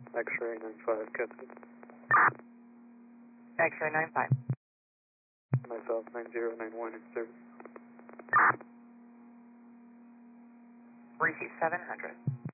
X-ray 95, Captain. X-ray 95. Myself 9091 in service. Receive 700.